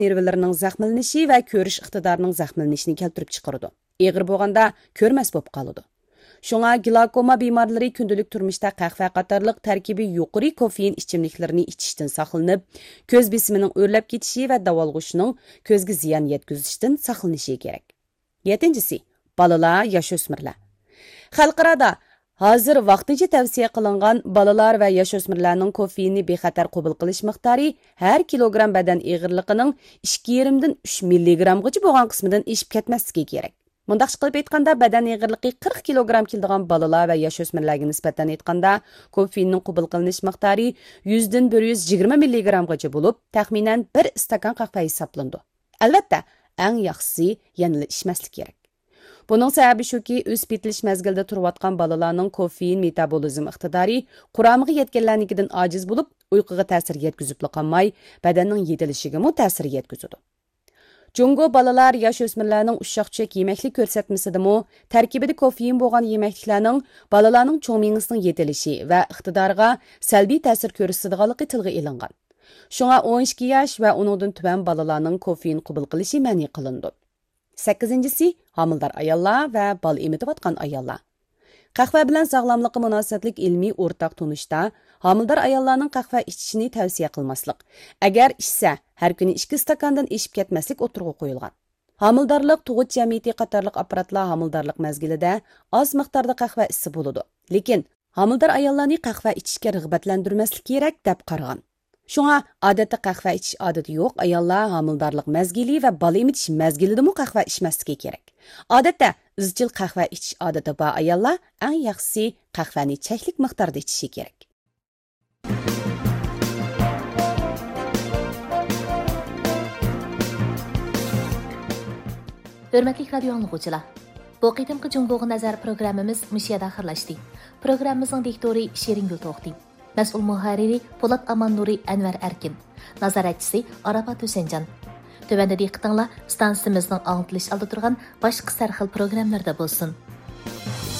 nervlarining zaxmlanishi va ko'rish iqtidorining zaxmlanishini keltirib chiqaradi. Eg'ir bo'lganda ko'rmas bo'lib qoladi. Shunga glakoma bemorlari kundalik turmushda qahva qatorliq tarkibi yuqori kofein ichimliklarini ichishdan saqlanib, ko'z besimining o'rlab ketishi va davolg'ushining ko'zga ziyon yetkazishdan saqlanishi kerak. 7-si, bolalar, yosh-o'smirlar. Xalqarada hozir vaqtincha tavsiya qilingan bolalar va yosh-o'smirlarning kofeinni bexatar qabul qilish miqdori har kilogramm badan eg'irligining 2,5 dan 3 milligrammgacha bo'lgan qismidan eshib ketmasligi kerak. Mundaqcha qilib aytganda, badan eg'irligi 40 kilogramm keladigan bolalar va yosh-o'smirlarga nisbatan aytganda, kofeinning qabul qilinish miqdori 100 dan 120 milligrammgacha bo'lib, taxminan 1 stakan qahva hisoblanadi. Albatta, eng yaxshisi yana ichmaslik kerak. Buning sababi shuki, o'z petilish mezgilida turayotgan bolalarning kofein metabolizm iqtidori quramiga yetganlarnikidan ojiz bo'lib, uyquga ta'sir yetkazib qolmay, badanning yetilishiga ta'sir yetkazadi. Jungo balalar yosh-o'smirlarning ushshoqchak yemaklik ko'rsatmasidimi, tarkibida kofein bo'lgan yemakliklarning balalarning cho'ng miyasining yetilishi va iqtidoriga salbiy ta'sir ko'rsatadiganligi tilga ilingan. Shunga 12 yosh va uningdan tuban balalarning kofein qabul qilishi ma'ni qilindi. 8-si, homildor ayollar va bola emitayotgan ayollar. Qahva bilan sog'lomlikqa munosabatlik ilmiy o'rtaq tunishda homildor ayollarning qahva ichishini tavsiya qilmaslik. Agar ichsa, har kuni 2 stakandan eshib ketmaslik o'tirg'i qo'yilgan. Homildorlik tug'ut jamiyati qatorliq apparatlar homildorlik mezgilida oz miqdorda qahva ichsa bo'ladi. Lekin homildor ayollarni qahva ichishga rag'batlantirmaslik kerak deb qaragan. Shunga odatda qahva ichish odati yo'q ayollar homildorlik mezgili va bola emitish mezgilida qahva ichmasligi kerak. Odatda izchil qahva ichish odati bor ayollar eng yaxshisi qahvani cheklik miqdorda ichishi kerak. Hörmətli radio dinləyicilər, bu qitimki Cumhuriyyə Nazar proqramımız müşiyada axırlaşdı. Proqramımızın diktori Şeringül Toxti, məsul muharriri Polat Aman Nuri Ənvər Erkin, nazaratçısı Arafat Hüseyncan. Tövəndə diqqətinizlə stansiyamızın anlatılış aldı turğan başqa sərxil proqramlarda bolsun.